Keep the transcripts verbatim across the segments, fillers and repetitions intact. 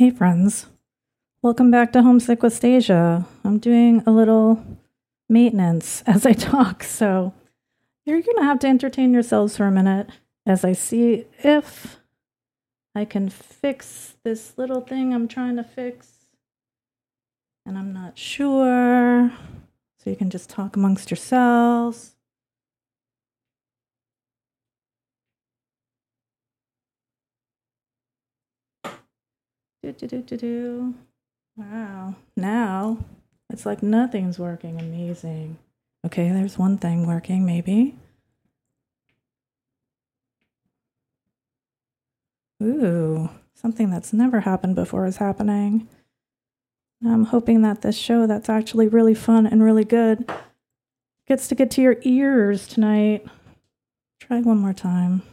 Hey friends, welcome back to Homesick with Stasia. I'm doing a little maintenance as I talk, so you're going to have to entertain yourselves for a minute as I see if I can fix this little thing I'm trying to fix. And I'm not sure, so you can just talk amongst yourselves. Do, do, do, do, do. Wow. Now, it's like nothing's working. Amazing. Okay, there's one thing working, maybe. Ooh, something that's never happened before is happening. I'm hoping that this show that's actually really fun and really good gets to get to your ears tonight. Try one more time.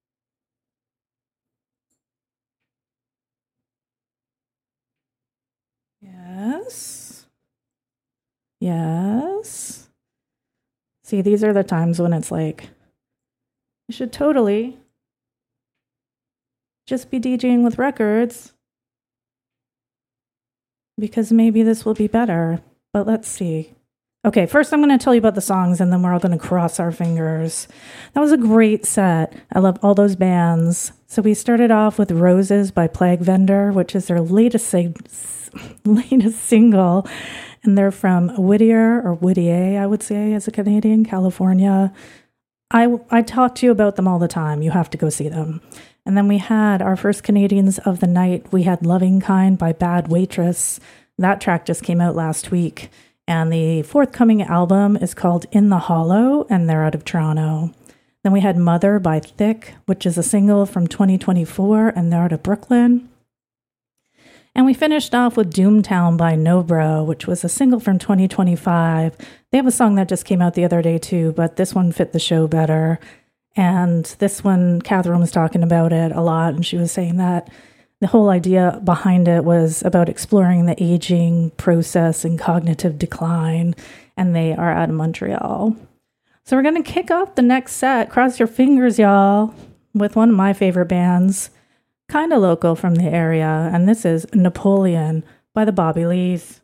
Yes. Yes. See, these are the times when it's like, you should totally just be DJing with records because maybe this will be better. But let's see. Okay, first I'm going to tell you about the songs and then we're all going to cross our fingers. That was a great set. I love all those bands. So we started off with Roses by Plague Vendor, which is their latest sing- latest single. And they're from Whittier, or Whittier, I would say, as a Canadian, California. I, I talk to you about them all the time. You have to go see them. And then we had our first Canadians of the night. We had Loving Kind by Bad Waitress. That track just came out last week. And the forthcoming album is called In the Hollow, and they're out of Toronto. Then we had Mother by Thick, which is a single from twenty twenty-four, and they're out of Brooklyn. And we finished off with Doomtown by Nobro, which was a single from twenty twenty-five. They have a song that just came out the other day too, but this one fit the show better. And this one, Catherine was talking about it a lot, and she was saying that the whole idea behind it was about exploring the aging process and cognitive decline, and they are out of Montreal. So we're going to kick off the next set, cross your fingers, y'all, with one of my favorite bands, kind of local from the area, and this is Napoleon by the Bobby Lees.